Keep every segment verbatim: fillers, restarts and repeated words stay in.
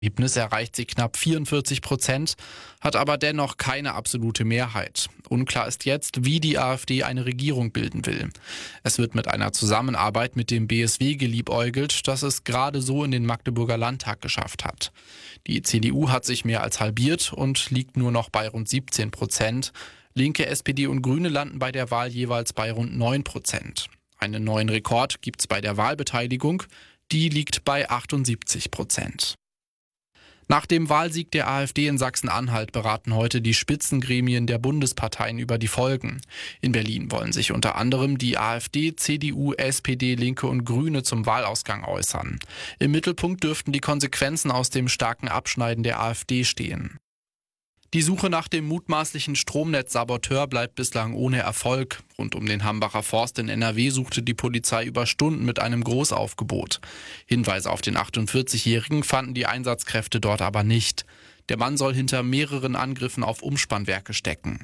Ergebnis erreicht sie knapp vierundvierzig Prozent, hat aber dennoch keine absolute Mehrheit. Unklar ist jetzt, wie die AfD eine Regierung bilden will. Es wird mit einer Zusammenarbeit mit dem B S W geliebäugelt, das es gerade so in den Magdeburger Landtag geschafft hat. Die C D U hat sich mehr als halbiert und liegt nur noch bei rund siebzehn Prozent. Linke, S P D und Grüne landen bei der Wahl jeweils bei rund neun Prozent. Einen neuen Rekord gibt's bei der Wahlbeteiligung, die liegt bei achtundsiebzig Prozent. Nach dem Wahlsieg der AfD in Sachsen-Anhalt beraten heute die Spitzengremien der Bundesparteien über die Folgen. In Berlin wollen sich unter anderem die AfD, C D U, S P D, Linke und Grüne zum Wahlausgang äußern. Im Mittelpunkt dürften die Konsequenzen aus dem starken Abschneiden der AfD stehen. Die Suche nach dem mutmaßlichen Stromnetzsaboteur bleibt bislang ohne Erfolg. Rund um den Hambacher Forst in N R W suchte die Polizei über Stunden mit einem Großaufgebot. Hinweise auf den achtundvierzigjährigen fanden die Einsatzkräfte dort aber nicht. Der Mann soll hinter mehreren Angriffen auf Umspannwerke stecken.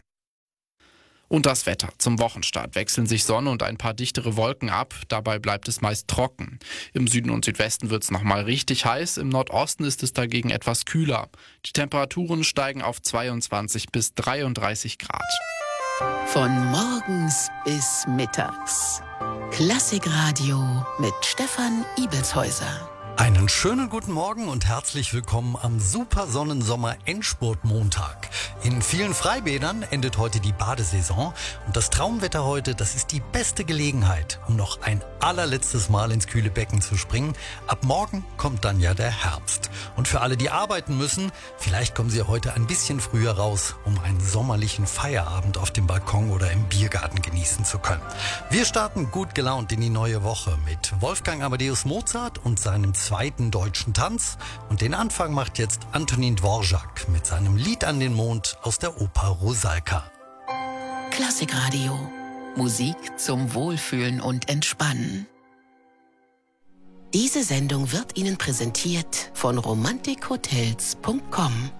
Und das Wetter. Zum Wochenstart wechseln sich Sonne und ein paar dichtere Wolken ab. Dabei bleibt es meist trocken. Im Süden und Südwesten wird es nochmal richtig heiß. Im Nordosten ist es dagegen etwas kühler. Die Temperaturen steigen auf zweiundzwanzig bis dreiunddreißig Grad. Von morgens bis mittags. Klassikradio mit Stefan Ibelshäuser. Einen schönen guten Morgen und herzlich willkommen am Super Sonnensommer Endspurt-Montag. In vielen Freibädern endet heute die Badesaison und das Traumwetter heute, das ist die beste Gelegenheit, um noch ein allerletztes Mal ins kühle Becken zu springen. Ab morgen kommt dann ja der Herbst. Und für alle, die arbeiten müssen, vielleicht kommen sie heute ein bisschen früher raus, um einen sommerlichen Feierabend auf dem Balkon oder im Biergarten genießen zu können. Wir starten gut gelaunt in die neue Woche mit Wolfgang Amadeus Mozart und seinem zweiten deutschen Tanz. Und den Anfang macht jetzt Antonin Dvorak mit seinem Lied an den Mond aus der Oper Rusalka. Klassikradio. Musik zum Wohlfühlen und Entspannen. Diese Sendung wird Ihnen präsentiert von romantik hotels punkt com.